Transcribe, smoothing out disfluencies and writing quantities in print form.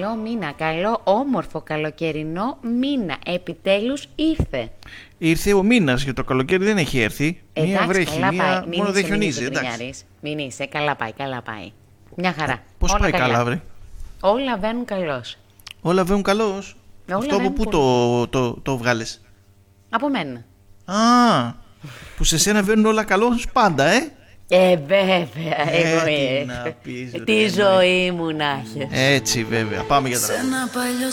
καλό μήνα, καλό όμορφο καλοκαιρινό μήνα. Επιτέλους ήρθε. Ήρθε ο μήνας και το καλοκαίρι δεν έχει έρθει. Εντάξει, μία βρέχει, καλά μία πάει. μόνο δεν χιονίζει. Εντάξει. Μην είσαι, καλά πάει, καλά πάει. Μια χαρά. Πώς Όλα πάει καλά, βρε? Όλα βαίνουν καλώς. Όλα βαίνουν καλώς. Αυτό από πού το βγάλες? Από μένα. Α, που σε σένα βαίνουν όλα καλώς πάντα, Βέβαια, εγώ τι να πεις, τη ρε, ζωή μου να έχεις. Έτσι βέβαια, πάμε για τραγούδι.